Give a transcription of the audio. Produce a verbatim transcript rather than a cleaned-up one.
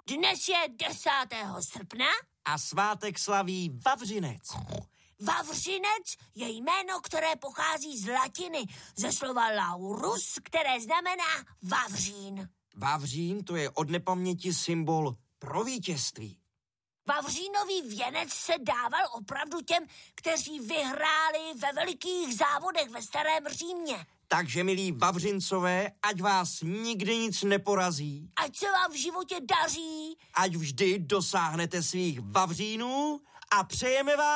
Dnes je desátého srpna. A svátek slaví Vavřinec. Vavřinec je jméno, které pochází z latiny, ze slova laurus, které znamená vavřín. Vavřín to je od nepaměti symbol pro vítězství. Vavřínový věnec se dával opravdu těm, kteří vyhráli ve velikých závodech ve Starém Římě. Takže, milí Vavřincové, ať vás nikdy nic neporazí. Ať se vám v životě daří. Ať vždy dosáhnete svých vavřínů a přejeme vám